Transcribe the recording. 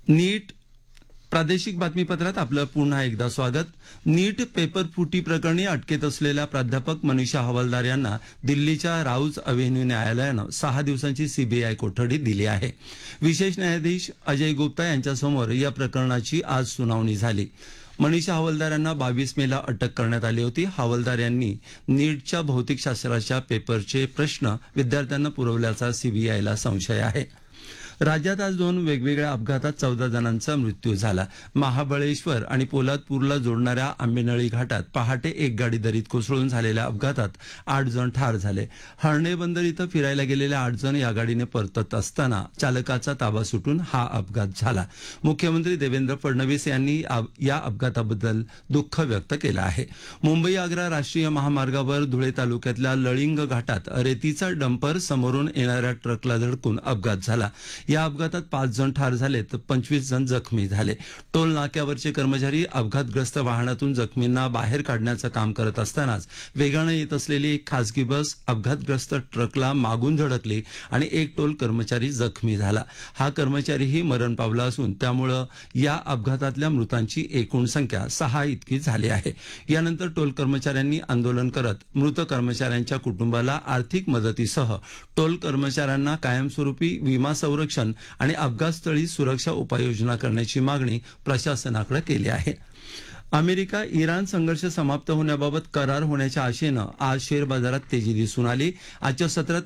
नीट प्रादेशिक बातमीपत्रात आपलं पुन्हा एकदा स्वागत. नीट पेपर फुटी प्रकरणी अटकेत असलेल्या प्राध्यापक मनीषा हवालदार यांना दिल्लीच्या राऊज अव्हेन्यू न्यायालयानं 6 दिवसांची सीबीआय कोठडी दिली आहे. विशेष न्यायाधीश अजय गुप्ता यांच्यासमोर या प्रकरणाची आज सुनावणी झाली. मनीषा हवालदार यांना 22 मेला अटक करण्यात आली होती. हवालदार यांनी नीटच्या भौतिकशास्त्राच्या पेपरचे प्रश्न विद्यार्थ्यांना पुरवल्याचा सीबीआयला संशय आहे. राज्यात आज 2 वेगवेगळ्या अपघातात 14 जणांचा मृत्यू झाला. महाबळेश्वर आणि पोलादपूरला जोडणाऱ्या आंबेनळी घाटात पहाटे एक गाडी दरीत कोसळून झालेल्या अपघातात 8 जण ठार झाले. हर्णे बंदर इथं फिरायला गेलेले 8 जण या गाडीने परतत असताना चालकाचा ताबा सुटून हा अपघात झाला. मुख्यमंत्री देवेंद्र फडणवीस यांनी या अपघाताबद्दल दुःख व्यक्त केलं आहे. मुंबई आग्रा राष्ट्रीय महामार्गावर धुळे तालुक्यातल्या लळिंग घाटात रेतीचा डंपर समोरून येणाऱ्या ट्रकला धडकून अपघात झाला. या अपघातात 5 जण ठार झाले तर 25 जण जखमी झाले. टोल नाक्यावरचे कर्मचारी अपघातग्रस्त वाहनातून जखमींना बाहेर काढण्याचं काम करत असतानाच वेगानं येत असलेली एक खासगी बस अपघातग्रस्त ट्रकला मागून धडकली आणि एक टोल कर्मचारी जखमी झाला. हा कर्मचारीही मरण पावला असून त्यामुळं या अपघातातल्या मृतांची एकूण संख्या 6 इतकी झाली आहे. यानंतर टोल कर्मचाऱ्यांनी आंदोलन करत मृत कर्मचाऱ्यांच्या कुटुंबाला आर्थिक मदतीसह टोल कर्मचाऱ्यांना कायमस्वरूपी विमा संरक्षण आणि अपघातस्थळी सुरक्षा उपाययोजना करण्याची मागणी प्रशासनाकडे केली आहे. अमेरिका इराण संघर्ष समाप्त होण्याबाबत करार होण्याच्या आशेनं आज शेअर बाजारात तेजी दिसून आली. आजच्या सत्रात